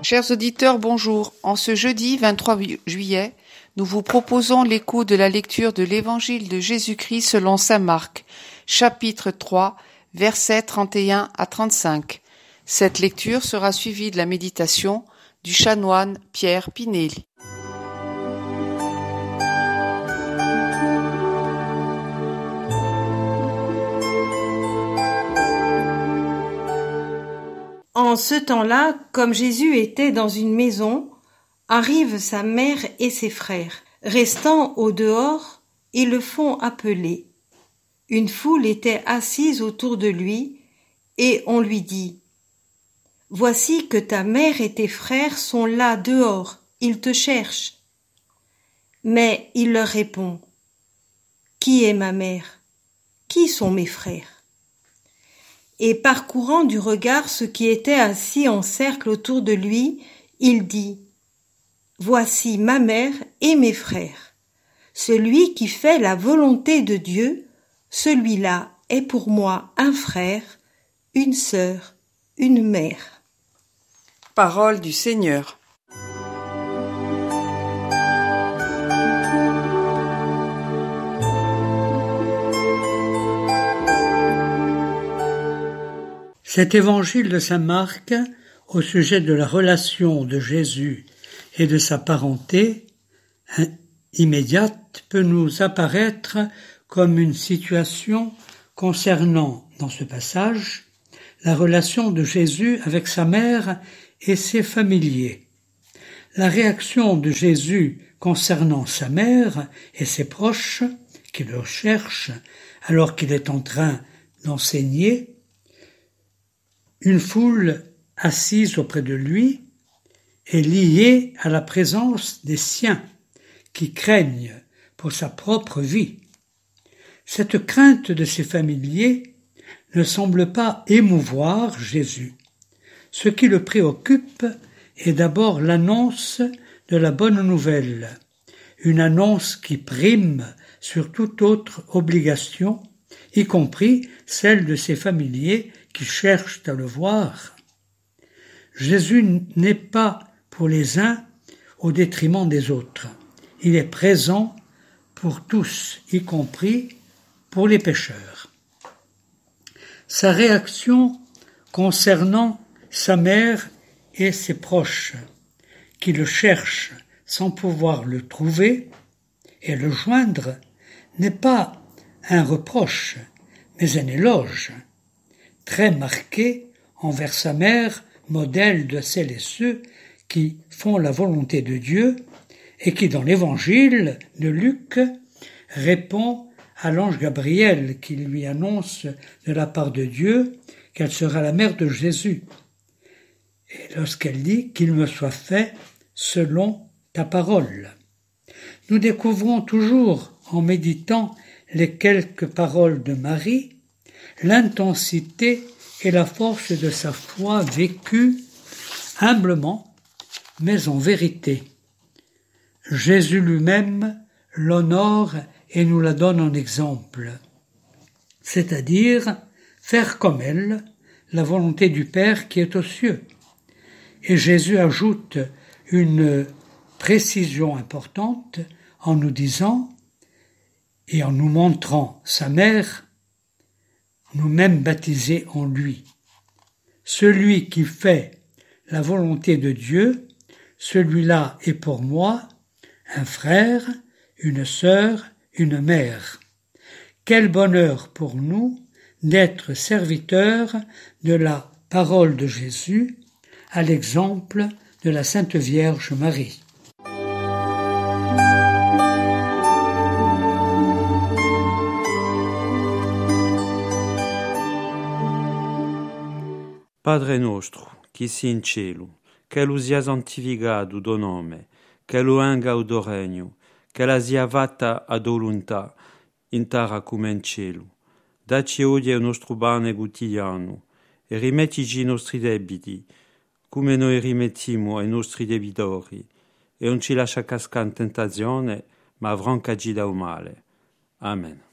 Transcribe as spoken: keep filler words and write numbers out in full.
Chers auditeurs, bonjour. En ce jeudi vingt-trois juillet, nous vous proposons l'écoute de la lecture de l'Évangile de Jésus-Christ selon saint Marc, chapitre trois, versets trente et un à trente-cinq. Cette lecture sera suivie de la méditation du chanoine Pierre Pinelli. En ce temps-là, comme Jésus était dans une maison, arrivent sa mère et ses frères. Restant au dehors, ils le font appeler. Une foule était assise autour de lui, et on lui dit : « Voici que ta mère et tes frères sont là dehors, ils te cherchent. » Mais il leur répond : « Qui est ma mère ? Qui sont mes frères ? » Et parcourant du regard ceux qui étaient assis en cercle autour de lui, il dit : « Voici ma mère et mes frères. Celui qui fait la volonté de Dieu, celui-là est pour moi un frère, une sœur, une mère. » Parole du Seigneur. Cet évangile de saint Marc, au sujet de la relation de Jésus et de sa parenté immédiate, peut nous apparaître comme une situation concernant, dans ce passage, la relation de Jésus avec sa mère et ses familiers. La réaction de Jésus concernant sa mère et ses proches, qui le cherchent alors qu'il est en train d'enseigner, une foule assise auprès de lui est liée à la présence des siens qui craignent pour sa propre vie. Cette crainte de ses familiers ne semble pas émouvoir Jésus. Ce qui le préoccupe est d'abord l'annonce de la bonne nouvelle, une annonce qui prime sur toute autre obligation, y compris celle de ses familiers qui cherchent à le voir. Jésus n'est pas pour les uns au détriment des autres. Il est présent pour tous, y compris pour les pécheurs. Sa réaction concernant sa mère et ses proches, qui le cherchent sans pouvoir le trouver et le joindre, n'est pas un reproche, mais un éloge, très marqué envers sa mère, modèle de celles et ceux qui font la volonté de Dieu et qui, dans l'évangile de Luc, répond à l'ange Gabriel qui lui annonce de la part de Dieu qu'elle sera la mère de Jésus. Et lorsqu'elle dit « qu'il me soit fait selon ta parole ». Nous découvrons toujours, en méditant les quelques paroles de Marie, l'intensité et la force de sa foi vécue humblement, mais en vérité. Jésus lui-même l'honore et nous la donne en exemple, c'est-à-dire faire comme elle la volonté du Père qui est aux cieux. Et Jésus ajoute une précision importante en nous disant et en nous montrant sa mère, nous-mêmes baptisés en lui. Celui qui fait la volonté de Dieu, celui-là est pour moi un frère, une sœur, une mère. Quel bonheur pour nous d'être serviteurs de la parole de Jésus, à l'exemple de la Sainte Vierge Marie. Padre nostro, qui si in cielo, che lu sia santificato do nome, che lu venga o do regno, che la sia fatta a do volontà, in terra come in cielo. Dacci oggi il nostro pane quotidiano, e rimettici i nostri debiti, come noi rimettiamo ai nostri debitori, e non ci lascia cascare in tentazione, ma affrancaci dal male. Amen.